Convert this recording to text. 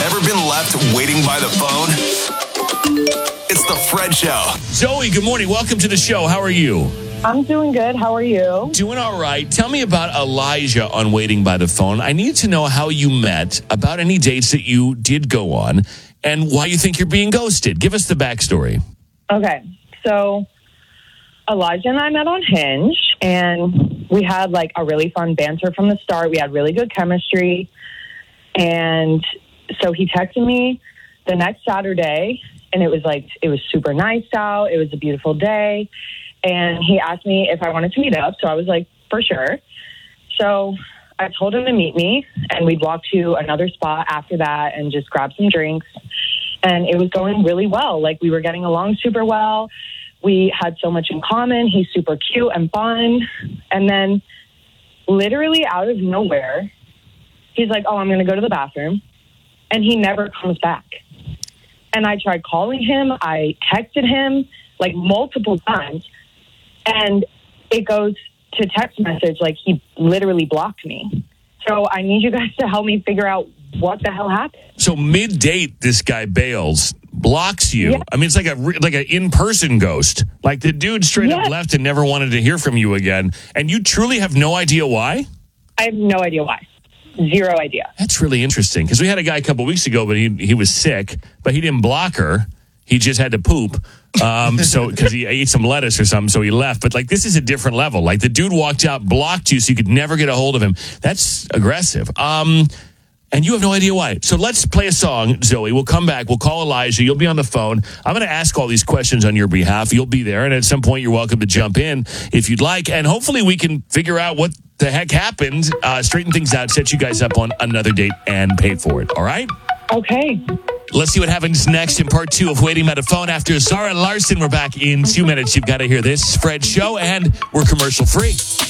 Ever been left waiting by the phone? It's the Fred Show. Zoe, good morning. Welcome to the show. How are you? I'm doing good. How are you? Doing all right. Tell me about Elijah on Waiting by the Phone. I need to know how you met, about any dates that you did go on, and why you think you're being ghosted. Give us the backstory. Okay. So Elijah and I met on Hinge, and we had like a really fun banter from the start. We had really good chemistry. And so he texted me the next Saturday, and it was super nice out. It was a beautiful day. And he asked me if I wanted to meet up. So I was like, for sure. So I told him to meet me, and we'd walk to another spot after that and just grab some drinks. And it was going really well. Like, we were getting along super well. We had so much in common. He's super cute and fun. And then literally out of nowhere, he's like, oh, I'm going to go to the bathroom. And he never comes back. And I tried calling him. I texted him like multiple times. And it goes to text message like he literally blocked me. So I need you guys to help me figure out what the hell happened. So mid-date, this guy bails, blocks you. Yeah. I mean, it's like an in-person ghost. Like the dude straight up left and never wanted to hear from you again. And you truly have no idea why? I have no idea why. Zero idea. That's really interesting, because we had a guy a couple weeks ago, but he was sick, but he didn't block her. He just had to poop. So because he ate some lettuce or something, so he left. But like, this is a different level. Like, the dude walked out, blocked you, so you could never get a hold of him. That's aggressive. And you have no idea why. So let's play a song, Zoe. We'll come back. We'll call Elijah. You'll be on the phone. I'm going to ask all these questions on your behalf. You'll be there. And at some point, you're welcome to jump in if you'd like. And hopefully we can figure out what the heck happened, straighten things out, set you guys up on another date, and pay for it. All right? Okay. Let's see what happens next in part 2 of Waiting by the Phone. After Zara Larson, we're back in 2 minutes. You've got to hear this. Fred Show, and we're commercial free.